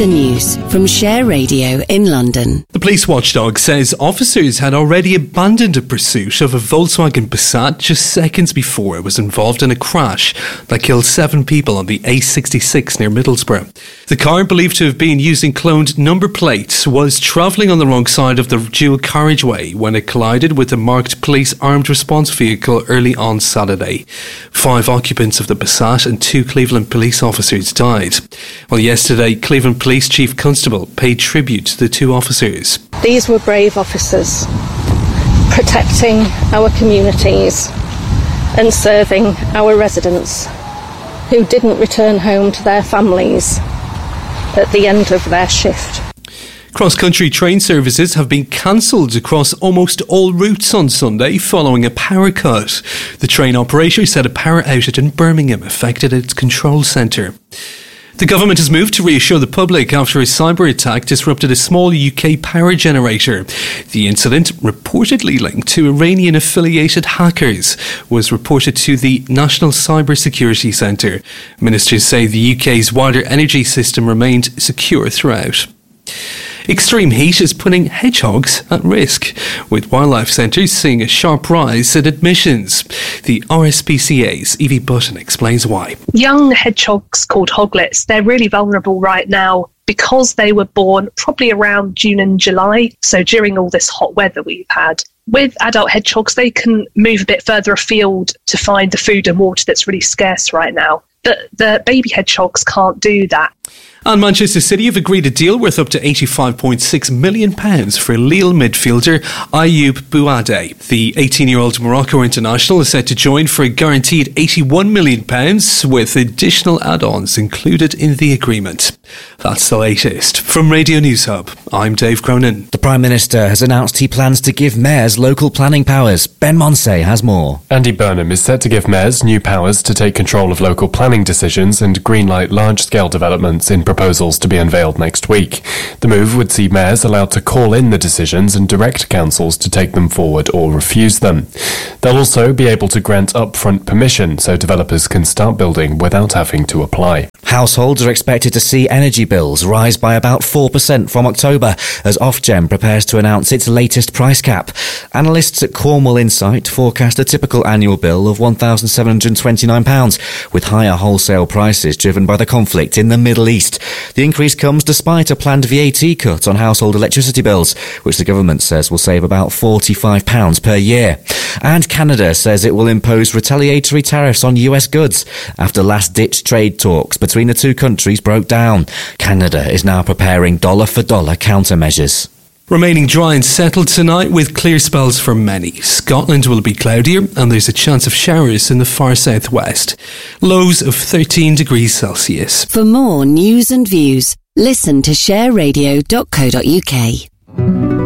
the news from Share Radio in London. The police watchdog says officers had already abandoned a pursuit of a Volkswagen Passat just seconds before it was involved in a crash that killed 7 people on the A66 near Middlesbrough. The car, believed to have been using cloned number plates, was travelling on the wrong side of the dual carriageway when it collided with a marked police armed response vehicle early on Saturday. 5 occupants of the Passat and 2 Cleveland police officers died. Well, yesterday, Cleveland Police Chief Constable paid tribute to the 2 officers. These were brave officers, protecting our communities and serving our residents who didn't return home to their families at the end of their shift. Cross-country train services have been cancelled across almost all routes on Sunday following a power cut. The train operator said a power outage in Birmingham affected its control centre. The government has moved to reassure the public after a cyber attack disrupted a small UK power generator. The incident, reportedly linked to Iranian-affiliated hackers, was reported to the National Cyber Security Centre. Ministers say the UK's wider energy system remained secure throughout. Extreme heat is putting hedgehogs at risk, with wildlife centres seeing a sharp rise in admissions. The RSPCA's Evie Button explains why. Young hedgehogs called hoglets, they're really vulnerable right now because they were born probably around June and July, so during all this hot weather we've had. With adult hedgehogs, they can move a bit further afield to find the food and water that's really scarce right now. But the baby hedgehogs can't do that. And Manchester City have agreed a deal worth up to £85.6 million for Lille midfielder Ayoub Bouade. The 18-year-old Morocco international is set to join for a guaranteed £81 million with additional add-ons included in the agreement. That's the latest. From Radio News Hub, I'm Dave Cronin. The Prime Minister has announced he plans to give mayors local planning powers. Ben Monsey has more. Andy Burnham is set to give mayors new powers to take control of local planning decisions and greenlight large-scale developments in proposals to be unveiled next week. The move would see mayors allowed to call in the decisions and direct councils to take them forward or refuse them. They'll also be able to grant upfront permission so developers can start building without having to apply. Households are expected to see energy bills rise by about 4% from October as Ofgem prepares to announce its latest price cap. Analysts at Cornwall Insight forecast a typical annual bill of £1,729, with higher wholesale prices driven by the conflict in the Middle East. The increase comes despite a planned VAT cut on household electricity bills, which the government says will save about £45 per year. And Canada says it will impose retaliatory tariffs on US goods after last-ditch trade talks between the 2 countries broke down. Canada is now preparing dollar-for-dollar countermeasures. Remaining dry and settled tonight with clear spells for many. Scotland will be cloudier and there's a chance of showers in the far southwest. Lows of 13 degrees Celsius. For more news and views, listen to shareradio.co.uk.